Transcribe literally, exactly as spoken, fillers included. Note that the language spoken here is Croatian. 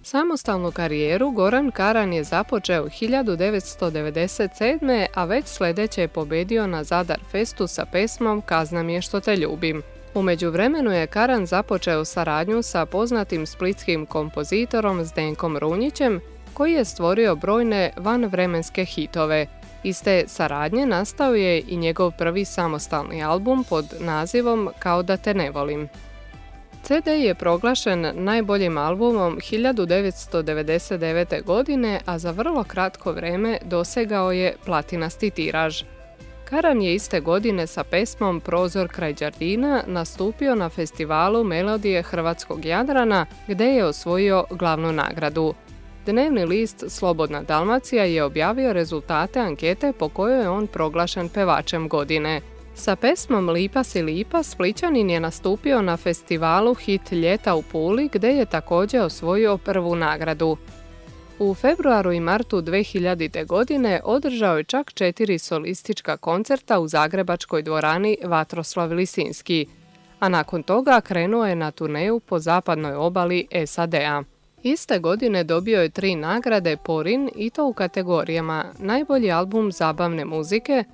Samostalnu karijeru Goran Karan je započeo hiljadu devetsto devedeset sedme. a već sljedeće je pobedio na Zadar Festu sa pesmom Kazna mi je što te ljubim. U međuvremenu je Karan započeo saradnju sa poznatim splitskim kompozitorom Zdenkom Runjićem, koji je stvorio brojne vanvremenske hitove. Iz te saradnje nastao je i njegov prvi samostalni album pod nazivom Kao da te ne volim. ce de je proglašen najboljim albumom hiljadu devetsto devedeset devete. godine, a za vrlo kratko vrijeme dosegao je platinasti tiraž. Karan je iste godine sa pesmom Prozor kraj Đardina nastupio na festivalu Melodije Hrvatskog Jadrana, gdje je osvojio glavnu nagradu. Dnevni list Slobodna Dalmacija je objavio rezultate ankete po kojoj je on proglašen pevačem godine. Sa pesmom Lipa si lipa Splićanin je nastupio na festivalu Hit ljeta u Puli, gdje je također osvojio prvu nagradu. U februaru i martu dve hiljadite. godine održao je čak četiri solistička koncerta u zagrebačkoj dvorani Vatroslav Lisinski, a nakon toga krenuo je na turneju po zapadnoj obali es a de a. Iste godine dobio je tri nagrade Porin i to u kategorijama Najbolji album zabavne muzike,